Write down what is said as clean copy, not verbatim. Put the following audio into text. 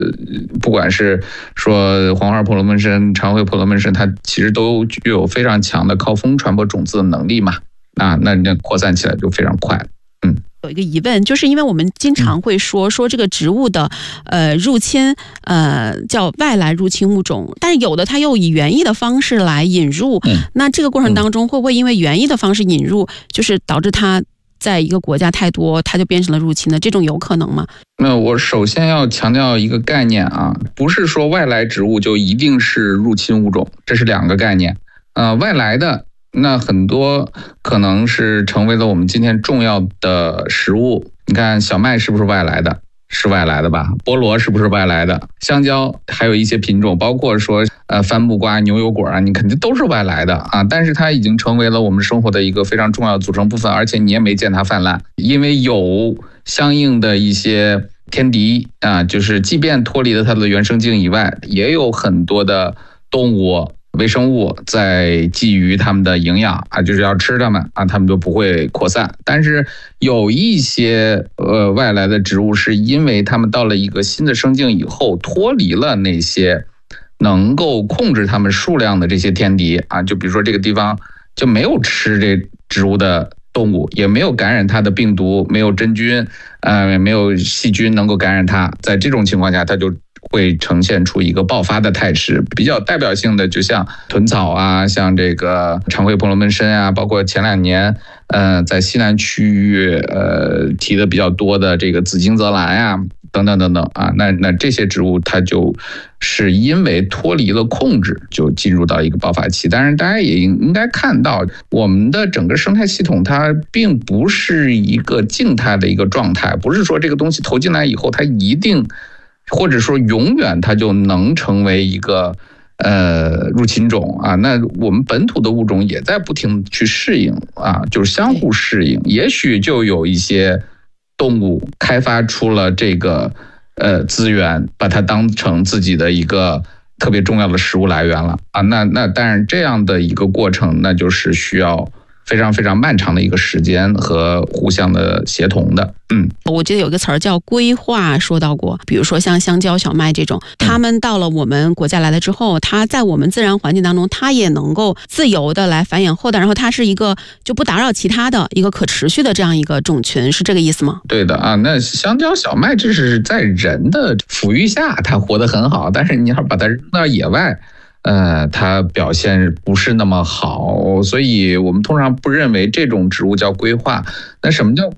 不管是说黄花婆罗门参、长穗婆罗门参，它其实都具有非常强的靠风传播种子的能力嘛。那扩散起来就非常快。 有一个疑问，就是因为我们经常会说这个植物的入侵叫外来入侵物种，但是有的它又以园艺的方式来引入，那这个过程当中会不会因为园艺的方式引入，就是导致它在一个国家太多，它就变成了入侵的，这种有可能吗？ 那我首先要强调一个概念啊，不是说外来植物就一定是入侵物种，这是两个概念。外来的那很多可能是成为了我们今天重要的食物。你看小麦是不是外来的？是外来的吧？菠萝是不是外来的？香蕉还有一些品种，包括说番木瓜、牛油果啊，你肯定都是外来的啊。但是它已经成为了我们生活的一个非常重要的组成部分，而且你也没见它泛滥，因为有相应的一些天敌啊，就是即便脱离了它的原生境以外，也有很多的动物、微生物在觊觎它们的营养啊，就是要吃它们啊，它们就不会扩散。但是有一些外来的植物，是因为它们到了一个新的生境以后，脱离了那些能够控制它们数量的这些天敌啊，就比如说这个地方就没有吃这植物的动物，也没有感染它的病毒，没有真菌，没有细菌能够感染它。在这种情况下，它就会呈现出一个爆发的态势。比较代表性的就像豚草啊，像这个长穗婆罗门参啊，包括前2年在西南区域提的比较多的这个紫荆泽兰啊，等等等等啊，那这些植物它就是因为脱离了控制，就进入到一个爆发期。当然大家也应该看到，我们的整个生态系统它并不是一个静态的一个状态，不是说这个东西投进来以后它一定或者说永远它就能成为一个入侵种啊。那我们本土的物种也在不停去适应啊，就是相互适应。也许就有一些动物开发出了这个资源，把它当成自己的一个特别重要的食物来源了啊。那当然这样的一个过程，那就是需要非常非常漫长的一个时间和互相的协同的。 我记得有一个词儿叫规划，说到过，比如说像香蕉、小麦这种，它们到了我们国家来了之后，它在我们自然环境当中，它也能够自由的来繁衍后代，然后它是一个就不打扰其他的一个可持续的这样一个种群，是这个意思吗？ 对的啊，那香蕉、小麦这是在人的抚育下它活得很好，但是你要把它扔到野外，它表现不是那么好，所以我们通常不认为这种植物叫规划。那什么叫